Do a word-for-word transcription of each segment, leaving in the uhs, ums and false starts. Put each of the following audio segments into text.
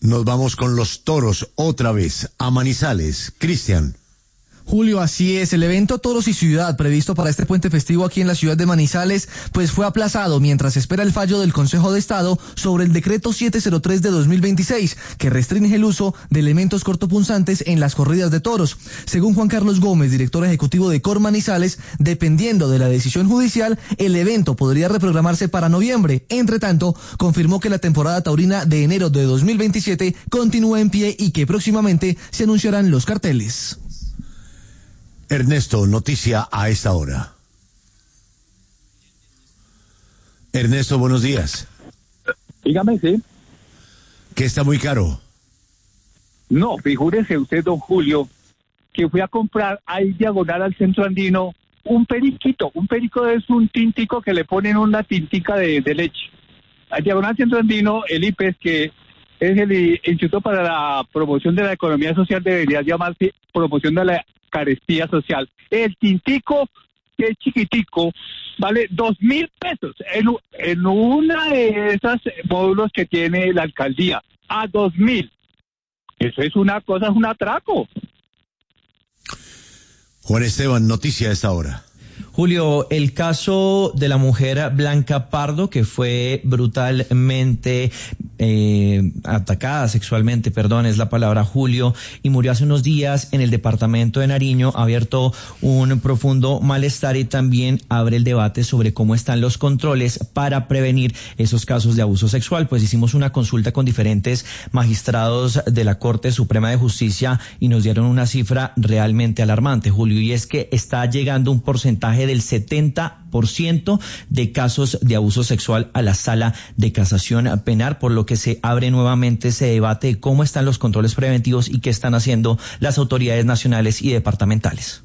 Nos vamos con los toros otra vez a Manizales. Cristian. Julio, así es. El evento Toros y Ciudad previsto para este puente festivo aquí en la ciudad de Manizales, pues fue aplazado mientras se espera el fallo del Consejo de Estado sobre el decreto setecientos tres de dos mil veintiséis, que restringe el uso de elementos cortopunzantes en las corridas de toros. Según Juan Carlos Gómez, director ejecutivo de Cor Manizales, dependiendo de la decisión judicial, el evento podría reprogramarse para noviembre. Entre tanto, confirmó que la temporada taurina de enero de dos mil veintisiete continúa en pie y que próximamente se anunciarán los carteles. Ernesto, noticia a esta hora. Ernesto, buenos días. Dígame, sí. ¿Qué está muy caro? No, figúrese usted, don Julio, que fui a comprar ahí diagonal al centro andino un periquito. Un perico es un tintico que le ponen una tintica de, de leche. Al diagonal al centro andino, el I P E S, que es el Instituto para la Promoción de la Economía Social, debería llamarse Promoción de la Carestía Social. El tintico, que es chiquitico, vale dos mil pesos en, en una de esas módulos que tiene la alcaldía, a dos mil. Eso es una cosa, es un atraco. Juan Esteban, noticia a esta hora. Julio, el caso de la mujer Blanca Pardo, que fue brutalmente eh, atacada sexualmente, perdón, es la palabra, Julio, y murió hace unos días en el departamento de Nariño, ha abierto un profundo malestar y también abre el debate sobre cómo están los controles para prevenir esos casos de abuso sexual. Pues hicimos una consulta con diferentes magistrados de la Corte Suprema de Justicia y nos dieron una cifra realmente alarmante, Julio, y es que está llegando un porcentaje del setenta por ciento de casos de abuso sexual a la sala de casación penal, por lo que se abre nuevamente ese debate de cómo están los controles preventivos y qué están haciendo las autoridades nacionales y departamentales.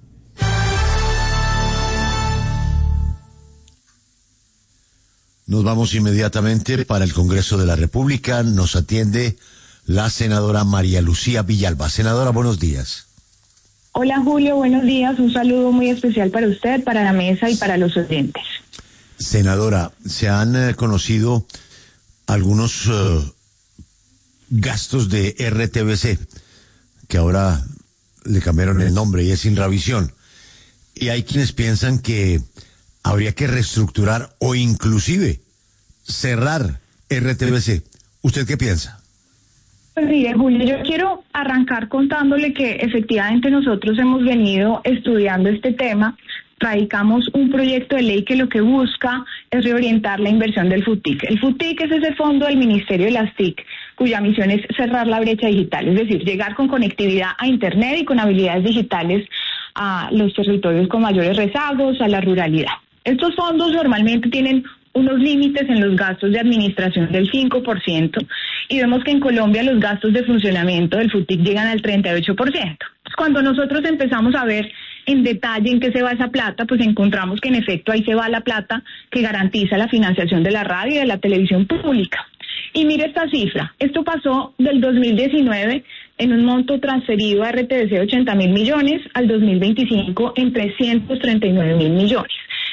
Nos vamos inmediatamente para el Congreso de la República. Nos atiende la senadora María Lucía Villalba. Senadora, buenos días. Hola Julio, buenos días. Un saludo muy especial para usted, para la mesa y para los oyentes. Senadora, se han eh, conocido algunos uh, gastos de R T V C, que ahora le cambiaron el nombre y es Inravisión. Y hay quienes piensan que habría que reestructurar o inclusive cerrar R T V C. ¿Usted qué piensa? Pues mire, Julio, yo quiero arrancar contándole que efectivamente nosotros hemos venido estudiando este tema. Radicamos un proyecto de ley que lo que busca es reorientar la inversión del FUTIC. El FUTIC es ese fondo del Ministerio de las T I C, cuya misión es cerrar la brecha digital, es decir, llegar con conectividad a Internet y con habilidades digitales a los territorios con mayores rezagos, a la ruralidad. Estos fondos normalmente tienen unos límites en los gastos de administración del cinco por ciento y vemos que en Colombia los gastos de funcionamiento del FUTIC llegan al treinta y ocho por ciento. Pues cuando nosotros empezamos a ver en detalle en qué se va esa plata, pues encontramos que en efecto ahí se va la plata que garantiza la financiación de la radio y de la televisión pública. Y mire esta cifra, esto pasó del dos mil diecinueve en un monto transferido a R T V C de ochenta mil millones al dos mil veinticinco en trescientos treinta y nueve mil millones.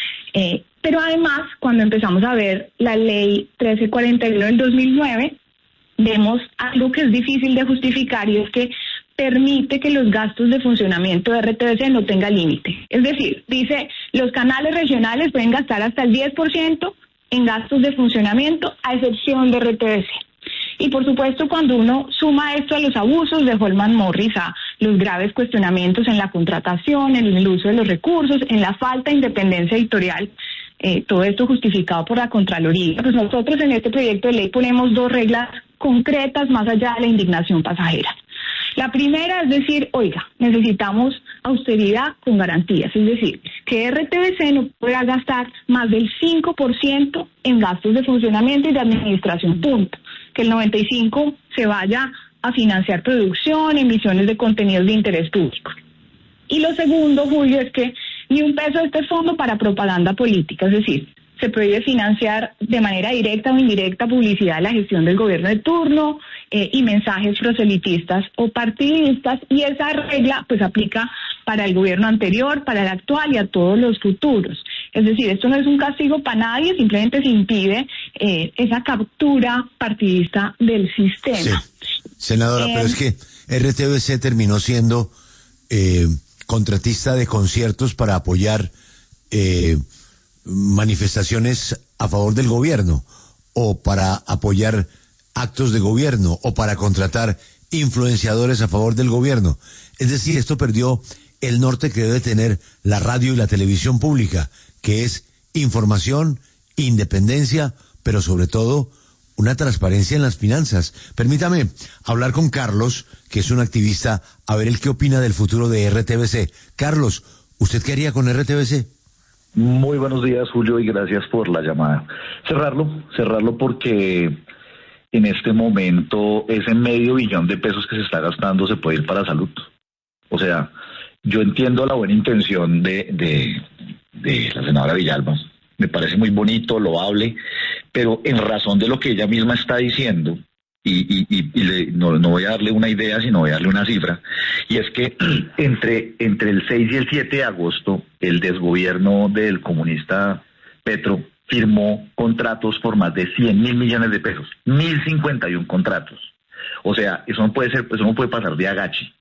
Eh, pero además, cuando empezamos a ver la ley trece cuarenta y uno del dos mil nueve, vemos algo que es difícil de justificar y es que permite que los gastos de funcionamiento de R T V C no tenga límite. Es decir, dice, los canales regionales pueden gastar hasta el diez por ciento en gastos de funcionamiento, a excepción de R T V C. Y por supuesto, cuando uno suma esto a los abusos de Holman Morris, a los graves cuestionamientos en la contratación, en el uso de los recursos, en la falta de independencia editorial, eh, todo esto justificado por la Contraloría, pues nosotros en este proyecto de ley ponemos dos reglas concretas más allá de la indignación pasajera. La primera es decir, oiga, necesitamos austeridad con garantías, es decir, que R T V C no pueda gastar más del cinco por ciento en gastos de funcionamiento y de administración, punto. Que el noventa y cinco por ciento se vaya a financiar producción, emisiones de contenidos de interés público. Y lo segundo, Julio, es que ni un peso de este fondo para propaganda política, es decir, se prohíbe financiar de manera directa o indirecta publicidad de la gestión del gobierno de turno eh, y mensajes proselitistas o partidistas, y esa regla pues aplica para el gobierno anterior, para el actual y a todos los futuros. Es decir, esto no es un castigo para nadie, simplemente se impide eh, esa captura partidista del sistema. Sí. Senadora, eh, pero es que R T V C terminó siendo eh, contratista de conciertos para apoyar eh, manifestaciones a favor del gobierno, o para apoyar actos de gobierno, o para contratar influenciadores a favor del gobierno. Es decir, esto perdió el norte que debe tener la radio y la televisión pública, que es información, independencia, pero sobre todo una transparencia en las finanzas. Permítame hablar con Carlos, que es un activista, a ver el qué opina del futuro de R T V C. Carlos, ¿usted qué haría con R T V C? Muy buenos días, Julio, y gracias por la llamada. Cerrarlo, cerrarlo porque en este momento ese medio billón de pesos que se está gastando se puede ir para salud. O sea, yo entiendo la buena intención de, de, de la senadora Villalba. Me parece muy bonito, loable, pero en razón de lo que ella misma está diciendo, y, y, y, y le, no, no voy a darle una idea, sino voy a darle una cifra, y es que entre, entre el seis y el siete de agosto, el desgobierno del comunista Petro firmó contratos por más de cien mil millones de pesos, mil cincuenta y uno contratos. O sea, eso no puede ser, eso no puede pasar de agache.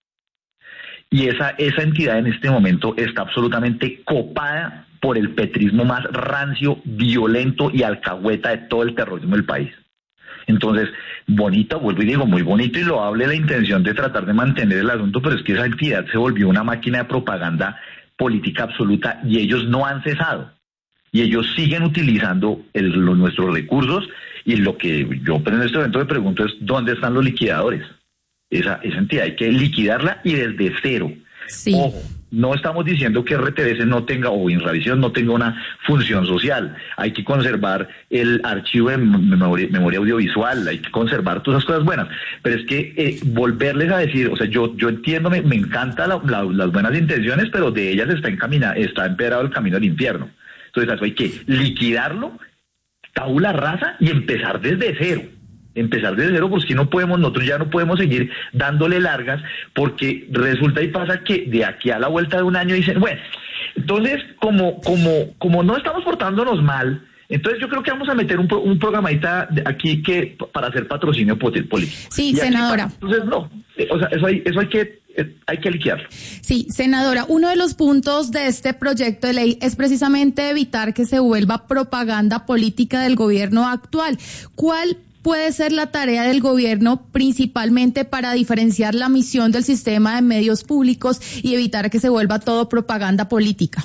Y esa, esa entidad en este momento está absolutamente copada por el petrismo más rancio, violento y alcahueta de todo el terrorismo del país. Entonces, bonito, vuelvo y digo, muy bonito y loable la intención de tratar de mantener el asunto, pero es que esa entidad se volvió una máquina de propaganda política absoluta y ellos no han cesado. Y ellos siguen utilizando el, los, nuestros recursos, y lo que yo en este momento me pregunto es, ¿dónde están los liquidadores? Esa, esa entidad hay que liquidarla y desde cero. Sí. Ojo, no estamos diciendo que R T V C no tenga, o Inravisión no tenga una función social. Hay que conservar el archivo de memoria, memoria audiovisual, hay que conservar todas esas cosas buenas. Pero es que eh, volverles a decir, o sea, yo yo entiendo, me, me encantan la, la, las buenas intenciones, pero de ellas está encaminado, está empedrado el camino al infierno. Entonces eso hay que liquidarlo, tabula rasa, y empezar desde cero. Empezar desde cero, porque no podemos, nosotros ya no podemos seguir dándole largas, porque resulta y pasa que de aquí a la vuelta de un año dicen, bueno, entonces como como como no estamos portándonos mal, entonces yo creo que vamos a meter un, un programita aquí que para hacer patrocinio político. Sí, senadora. Aquí, entonces no, o sea, eso hay, eso hay que hay que liquidarlo. Sí, senadora, uno de los puntos de este proyecto de ley es precisamente evitar que se vuelva propaganda política del gobierno actual. ¿Cuál puede ser la tarea del gobierno principalmente para diferenciar la misión del sistema de medios públicos y evitar que se vuelva todo propaganda política?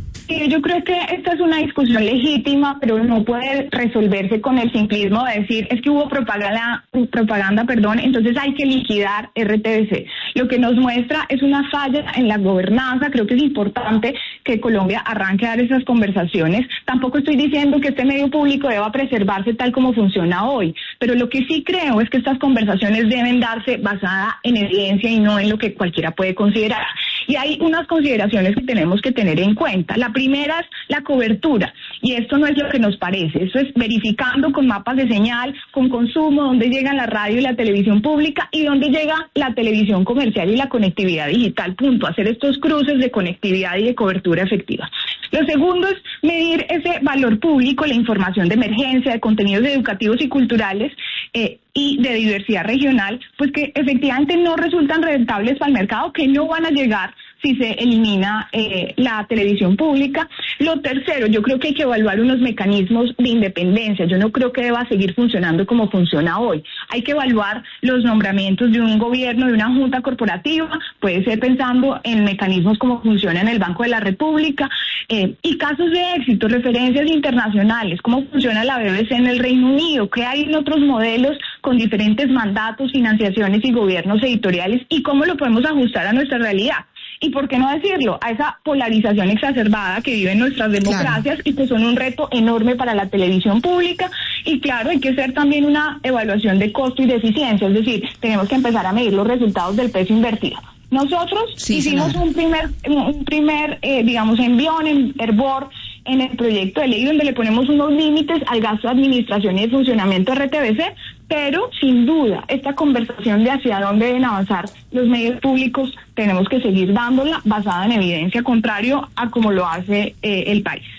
Yo creo que esta es una discusión legítima, pero no puede resolverse con el simplismo de decir es que hubo propaganda, propaganda, perdón, entonces hay que liquidar R T V C. Lo que nos muestra es una falla en la gobernanza. Creo que es importante que Colombia arranque a dar esas conversaciones. Tampoco estoy diciendo que este medio público deba preservarse tal como funciona hoy, pero lo que sí creo es que estas conversaciones deben darse basada en evidencia y no en lo que cualquiera puede considerar. Y hay unas consideraciones que tenemos que tener en cuenta. La primera es la cobertura, y esto no es lo que nos parece, eso es verificando con mapas de señal, con consumo, dónde llegan la radio y la televisión pública y dónde llega la televisión comercial y la conectividad digital, punto, hacer estos cruces de conectividad y de cobertura efectiva. Lo segundo es medir ese valor público, la información de emergencia, de contenidos educativos y culturales, eh, y de diversidad regional, pues que efectivamente no resultan rentables para el mercado, que no van a llegar si se elimina eh, la televisión pública. Lo tercero, yo creo que hay que evaluar unos mecanismos de independencia. Yo no creo que deba seguir funcionando como funciona hoy. Hay que evaluar los nombramientos de un gobierno, de una junta corporativa, puede ser pensando en mecanismos como funciona en el Banco de la República, eh, y casos de éxito, referencias internacionales, cómo funciona la B B C en el Reino Unido, qué hay en otros modelos con diferentes mandatos, financiaciones y gobiernos editoriales, y cómo lo podemos ajustar a nuestra realidad. Y por qué no decirlo, a esa polarización exacerbada que viven nuestras democracias, claro, y que son un reto enorme para la televisión pública. Y claro, hay que hacer también una evaluación de costo y de eficiencia, es decir, tenemos que empezar a medir los resultados del peso invertido. Nosotros sí, hicimos señora. un primer, un primer eh, digamos, envión en hervor en el proyecto de ley donde le ponemos unos límites al gasto de administración y de funcionamiento de R T V C, pero sin duda esta conversación de hacia dónde deben avanzar los medios públicos tenemos que seguir dándola basada en evidencia, contrario a como lo hace eh, el país.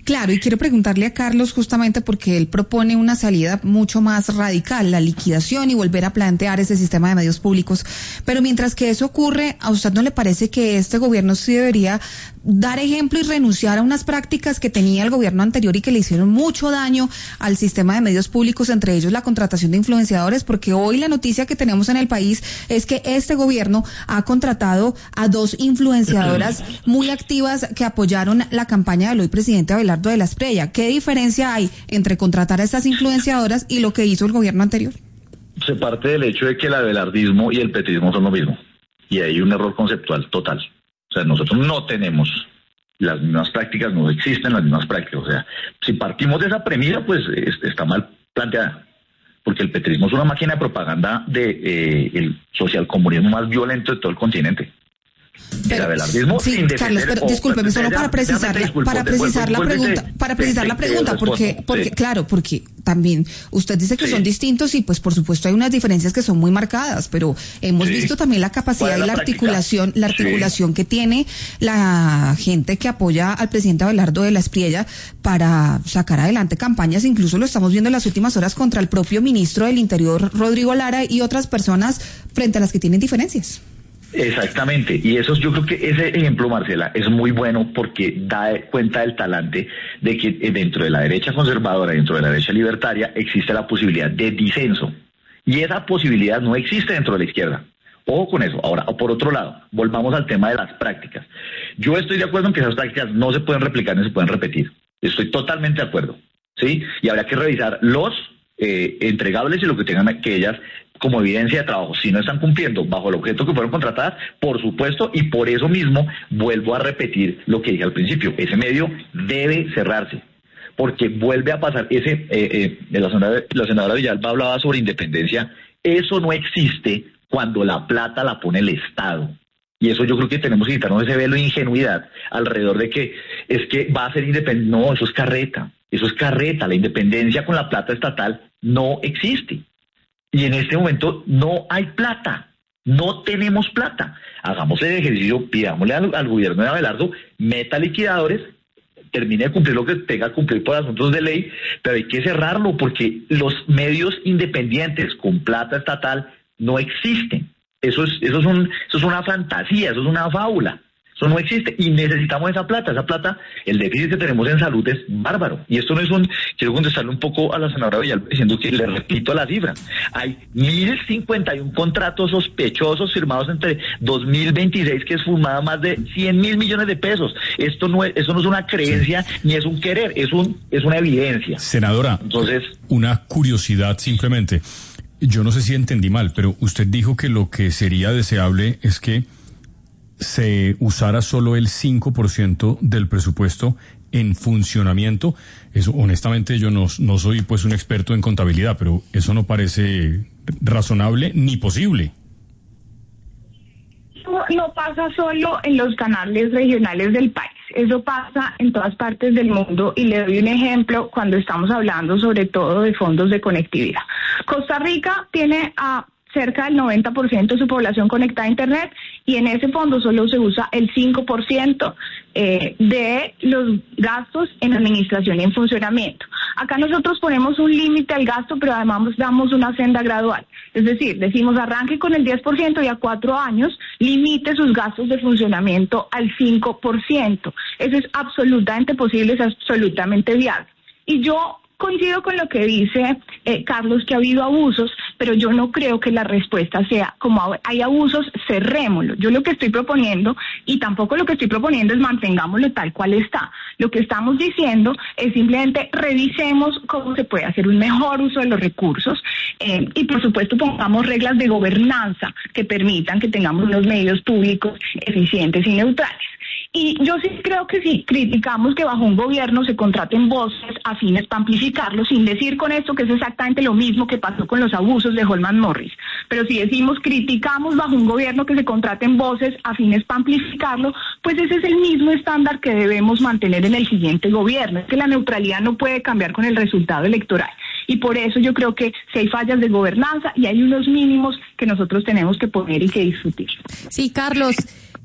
Claro, y quiero preguntarle a Carlos justamente porque él propone una salida mucho más radical, la liquidación y volver a plantear ese sistema de medios públicos. Pero mientras que eso ocurre, ¿a usted no le parece que este gobierno sí debería dar ejemplo y renunciar a unas prácticas que tenía el gobierno anterior y que le hicieron mucho daño al sistema de medios públicos, entre ellos la contratación de influenciadores? Porque hoy la noticia que tenemos en el país es que este gobierno ha contratado a dos influenciadoras muy activas que apoyaron la campaña del hoy presidente Abelardo de la Espriella. ¿Qué diferencia hay entre contratar a estas influenciadoras y lo que hizo el gobierno anterior? Se parte del hecho de que el abelardismo y el petrismo son lo mismo. Y hay un error conceptual total. O sea, nosotros no tenemos las mismas prácticas, no existen las mismas prácticas. O sea, si partimos de esa premisa, pues está mal planteada. Porque el petrismo es una máquina de propaganda de eh, el socialcomunismo más violento de todo el continente. Pero, el abelardismo, sí, sin Carlos, pero discúlpeme, solo para precisar, para precisar la pregunta, para precisar la pregunta, porque, porque, claro, porque también usted dice que sí. son distintos y pues por supuesto hay unas diferencias que son muy marcadas, pero hemos sí. visto también la capacidad y la, la articulación, la articulación sí. que tiene la gente que apoya al presidente Abelardo de la Espriella para sacar adelante campañas, incluso lo estamos viendo en las últimas horas contra el propio ministro del Interior, Rodrigo Lara, y otras personas frente a las que tienen diferencias. Exactamente, y eso yo creo que ese ejemplo, Marcela, es muy bueno porque da cuenta del talante de que dentro de la derecha conservadora, dentro de la derecha libertaria, existe la posibilidad de disenso, y esa posibilidad no existe dentro de la izquierda. Ojo con eso. Ahora, por otro lado, volvamos al tema de las prácticas. Yo estoy de acuerdo en que esas prácticas no se pueden replicar ni se pueden repetir. Estoy totalmente de acuerdo, ¿sí? Y habrá que revisar los eh, entregables y lo que tengan que ellas como evidencia de trabajo. Si no están cumpliendo bajo el objeto que fueron contratadas, por supuesto, y por eso mismo vuelvo a repetir lo que dije al principio, ese medio debe cerrarse, porque vuelve a pasar ese, eh, eh, la, senadora, la senadora Villalba hablaba sobre independencia, eso no existe cuando la plata la pone el Estado. Y eso yo creo que tenemos que quitarnos ese velo de ingenuidad alrededor de que es que va a ser independiente. No, eso es carreta, eso es carreta, la independencia con la plata estatal no existe. Y en este momento no hay plata, no tenemos plata. Hagamos el ejercicio, pidámosle al, al gobierno de Abelardo, meta liquidadores, termine de cumplir lo que tenga que cumplir por asuntos de ley, pero hay que cerrarlo porque los medios independientes con plata estatal no existen. Eso es, eso es, un, eso es una fantasía, eso es una fábula. Eso no existe y necesitamos esa plata. Esa plata, el déficit que tenemos en salud es bárbaro. Y esto no es un... Quiero contestarle un poco a la senadora Villalba diciendo que le repito la cifra. Hay mil cincuenta y un contratos sospechosos firmados entre dos mil veintiséis que es fumada más de cien mil millones de pesos. Esto no es, eso no es una creencia sí. ni es un querer, es un es una evidencia. Senadora, entonces una curiosidad simplemente. Yo no sé si entendí mal, pero usted dijo que lo que sería deseable es que se usara solo el cinco por ciento del presupuesto en funcionamiento. Eso, honestamente, yo no, no soy pues un experto en contabilidad, pero eso no parece razonable ni posible. No, no pasa solo en los canales regionales del país, eso pasa en todas partes del mundo y le doy un ejemplo cuando estamos hablando sobre todo de fondos de conectividad. Costa Rica tiene a cerca del noventa por ciento de su población conectada a Internet y en ese fondo solo se usa el cinco por ciento eh, de los gastos en administración y en funcionamiento. Acá nosotros ponemos un límite al gasto, pero además damos una senda gradual. Es decir, decimos arranque con el diez por ciento y a cuatro años limite sus gastos de funcionamiento al cinco por ciento. Eso es absolutamente posible, es absolutamente viable. Y yo coincido con lo que dice eh, Carlos, que ha habido abusos, pero yo no creo que la respuesta sea, como hay abusos, cerrémoslo. Yo lo que estoy proponiendo, y tampoco lo que estoy proponiendo es mantengámoslo tal cual está. Lo que estamos diciendo es simplemente revisemos cómo se puede hacer un mejor uso de los recursos eh, y por supuesto pongamos reglas de gobernanza que permitan que tengamos unos medios públicos eficientes y neutrales. Y yo sí creo que sí, criticamos que bajo un gobierno se contraten voces afines para amplificarlo, sin decir con esto que es exactamente lo mismo que pasó con los abusos de Holman Morris. Pero si decimos criticamos bajo un gobierno que se contraten voces afines para amplificarlo, pues ese es el mismo estándar que debemos mantener en el siguiente gobierno. Es que la neutralidad no puede cambiar con el resultado electoral. Y por eso yo creo que si hay fallas de gobernanza y hay unos mínimos que nosotros tenemos que poner y que discutir. Sí, Carlos.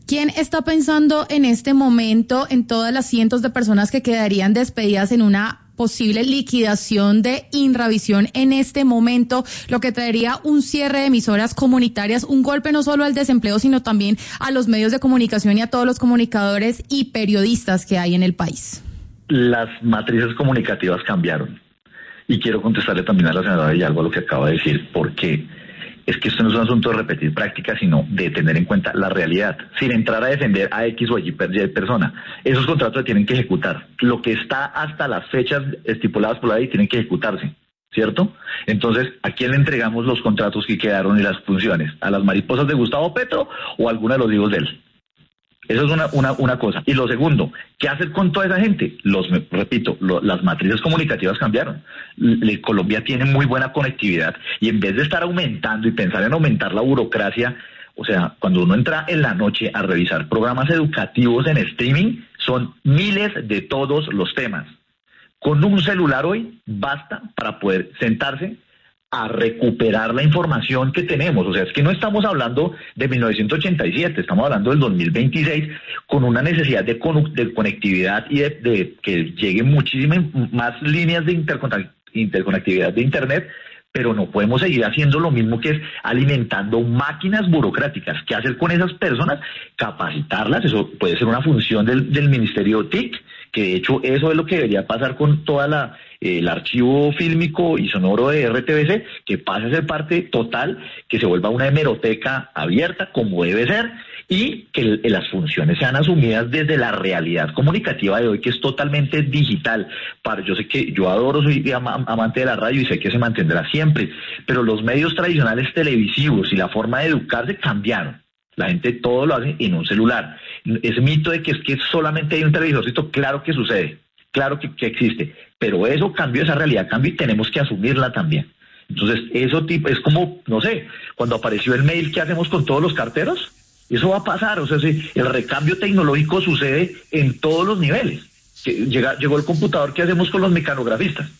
¿Quién está pensando en este momento en todas las cientos de personas que quedarían despedidas en una posible liquidación de Inravisión en este momento, lo que traería un cierre de emisoras comunitarias, un golpe no solo al desempleo, sino también a los medios de comunicación y a todos los comunicadores y periodistas que hay en el país? Las matrices comunicativas cambiaron. Y quiero contestarle también a la senadora Villalba lo que acaba de decir, porque es que esto no es un asunto de repetir prácticas, sino de tener en cuenta la realidad, sin entrar a defender a X o Y persona. Esos contratos se tienen que ejecutar. Lo que está hasta las fechas estipuladas por la ley tienen que ejecutarse, ¿cierto? Entonces, ¿a quién le entregamos los contratos que quedaron y las funciones? ¿A las mariposas de Gustavo Petro o a alguna de los hijos de él? Eso es una, una, una cosa. Y lo segundo, ¿qué hacer con toda esa gente? Los, repito, lo, las matrices comunicativas cambiaron. L- Colombia tiene muy buena conectividad y en vez de estar aumentando y pensar en aumentar la burocracia, o sea, cuando uno entra en la noche a revisar programas educativos en streaming, son miles de todos los temas. Con un celular hoy basta para poder sentarse a recuperar la información que tenemos. O sea, es que no estamos hablando de mil novecientos ochenta y siete, estamos hablando del dos mil veintiséis con una necesidad de, con, de conectividad y de, de que lleguen muchísimas más líneas de intercon- interconectividad de Internet, pero no podemos seguir haciendo lo mismo, que es alimentando máquinas burocráticas. ¿Qué hacer con esas personas? Capacitarlas, eso puede ser una función del, del Ministerio T I C, que de hecho eso es lo que debería pasar con toda la el archivo fílmico y sonoro de R T V C, que pase a ser parte total, que se vuelva una hemeroteca abierta como debe ser, y que el, las funciones sean asumidas desde la realidad comunicativa de hoy, que es totalmente digital. Para, yo sé que yo adoro, soy am- amante de la radio y sé que se mantendrá siempre, pero los medios tradicionales televisivos y la forma de educarse cambiaron. La gente todo lo hace en un celular. Ese mito de que es que solamente hay un televisorcito, claro que sucede, claro que, que existe, pero eso cambió, esa realidad cambió y tenemos que asumirla también. Entonces, eso tipo es como, no sé, cuando apareció el mail, ¿qué hacemos con todos los carteros? Eso va a pasar, o sea, sí, el recambio tecnológico sucede en todos los niveles. Llega, llegó el computador, ¿qué hacemos con los mecanografistas?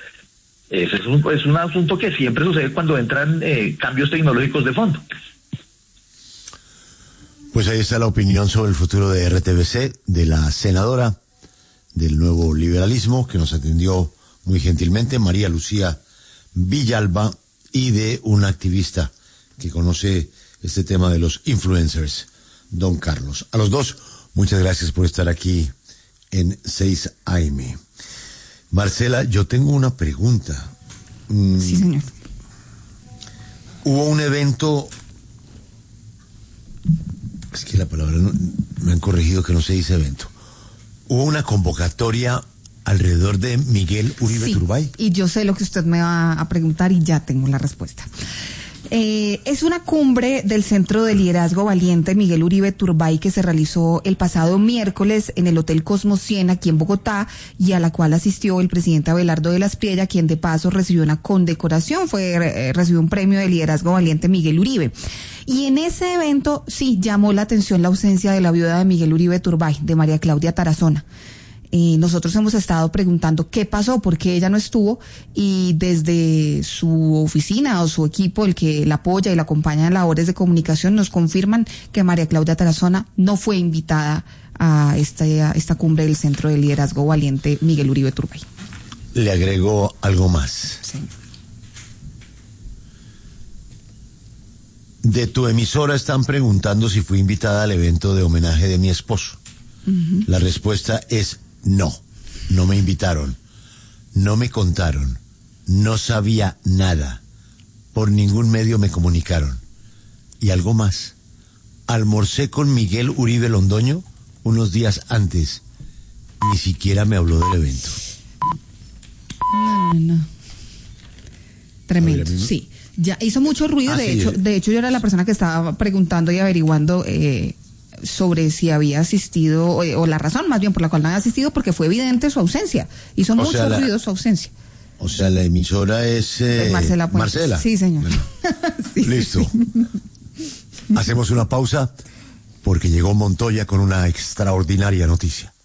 Ese es un, es un asunto que siempre sucede cuando entran eh, cambios tecnológicos de fondo. Pues ahí está la opinión sobre el futuro de R T V C de la senadora del Nuevo Liberalismo, que nos atendió muy gentilmente, María Lucía Villalba, y de un activista que conoce este tema de los influencers, don Carlos. A los dos, muchas gracias por estar aquí en seis A M. Marcela, yo tengo una pregunta. Mm, sí, señor. Hubo un evento, es que la palabra, no, me han corregido que no se dice evento. Hubo una convocatoria alrededor de Miguel Uribe sí, Turbay. Y yo sé lo que usted me va a preguntar y ya tengo la respuesta. Eh, es una cumbre del Centro de Liderazgo Valiente Miguel Uribe Turbay que se realizó el pasado miércoles en el Hotel Cosmos cien aquí en Bogotá, y a la cual asistió el presidente Abelardo de la Espriella, quien de paso recibió una condecoración, fue eh, recibió un premio de Liderazgo Valiente Miguel Uribe. Y en ese evento sí llamó la atención la ausencia de la viuda de Miguel Uribe Turbay, de María Claudia Tarazona. Y nosotros hemos estado preguntando qué pasó, por qué ella no estuvo, y desde su oficina o su equipo, el que la apoya y la acompaña en labores de comunicación, nos confirman que María Claudia Tarazona no fue invitada a esta, a esta cumbre del Centro de Liderazgo Valiente Miguel Uribe Turbay. Le agrego algo más. Sí. De tu emisora están preguntando si fui invitada al evento de homenaje de mi esposo. Uh-huh. La respuesta es no, no me invitaron, no me contaron, no sabía nada, por ningún medio me comunicaron. Y algo más, almorcé con Miguel Uribe Londoño unos días antes, ni siquiera me habló del evento. No, no, no. Tremendo, ver, sí. Ya hizo mucho ruido, ah, de sí, hecho, de hecho yo era la persona que estaba preguntando y averiguando eh, sobre si había asistido, o, o la razón más bien por la cual no había asistido, porque fue evidente su ausencia. Hizo o mucho sea, la, ruido su ausencia. O sea, la emisora es... Eh, pues Marcela Puentes. Marcela. Sí, señor. Bueno, sí, listo. Sí. Hacemos una pausa porque llegó Montoya con una extraordinaria noticia.